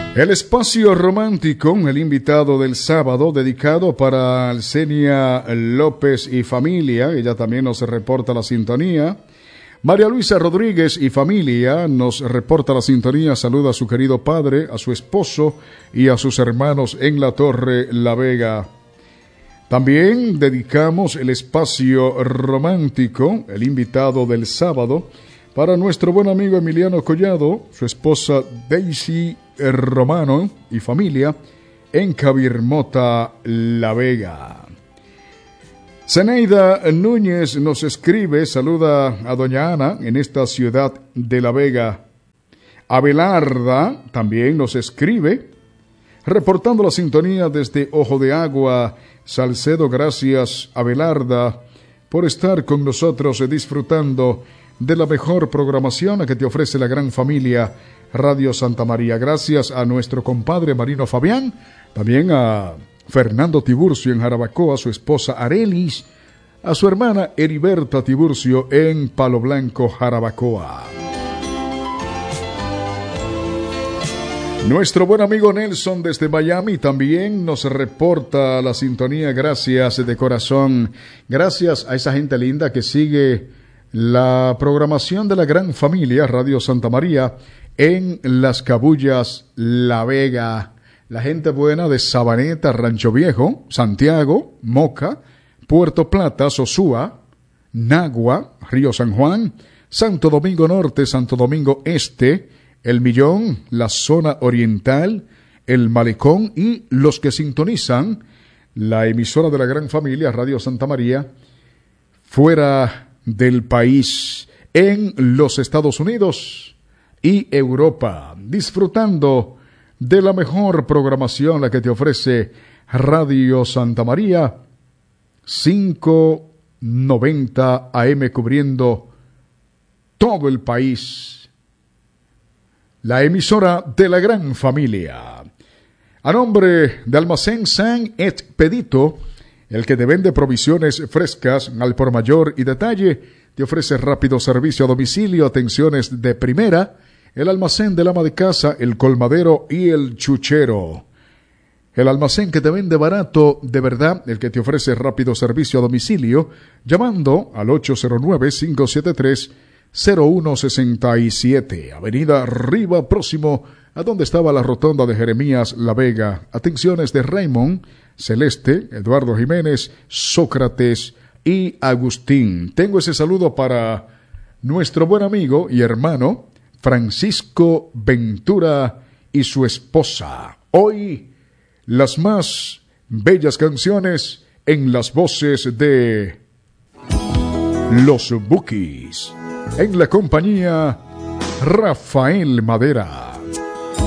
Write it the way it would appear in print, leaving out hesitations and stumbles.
El espacio romántico, el invitado del sábado, dedicado para Alcenia López y familia. Ella también nos reporta la sintonía. María Luisa Rodríguez y familia nos reporta la sintonía. Saluda a su querido padre, a su esposo y a sus hermanos en la Torre La Vega. También dedicamos el espacio romántico, el invitado del sábado, para nuestro buen amigo Emiliano Collado, su esposa Daisy Romano y familia en Cabirmota, La Vega. Zeneida Núñez nos escribe, saluda a doña Ana en esta ciudad de La Vega. Abelarda también nos escribe, reportando la sintonía desde Ojo de Agua, Salcedo. Gracias, Abelarda, por estar con nosotros disfrutando de la mejor programación que te ofrece la gran familia Radio Santa María. Gracias a nuestro compadre Marino Fabián, también a Fernando Tiburcio en Jarabacoa, a su esposa Arelis, a su hermana Heriberta Tiburcio en Palo Blanco, Jarabacoa. Nuestro buen amigo Nelson desde Miami también nos reporta la sintonía. Gracias de corazón. Gracias a esa gente linda que sigue la programación de la gran familia Radio Santa María en Las Cabullas, La Vega. La gente buena de Sabaneta, Rancho Viejo, Santiago, Moca, Puerto Plata, Sosúa, Nagua, Río San Juan, Santo Domingo Norte, Santo Domingo Este, El Millón, la zona oriental, El Malecón y los que sintonizan la emisora de la gran familia Radio Santa María fuera del país, en los Estados Unidos y Europa, disfrutando de la mejor programación, la que te ofrece Radio Santa María, 590 AM, cubriendo todo el país. La emisora de la gran familia. A nombre de Almacén San Expedito, el que te vende provisiones frescas al por mayor y detalle, te ofrece rápido servicio a domicilio, atenciones de primera, el almacén del ama de casa, el colmadero y el chuchero. El almacén que te vende barato de verdad, el que te ofrece rápido servicio a domicilio, llamando al 809-573-0167, Avenida Arriba, próximo a donde estaba la rotonda de Jeremías La Vega. Atenciones de Raymond, Celeste, Eduardo Jiménez, Sócrates y Agustín. Tengo ese saludo para nuestro buen amigo y hermano Francisco Ventura y su esposa. Hoy, las más bellas canciones en las voces de Los Bukis, en la compañía Rafael Madera.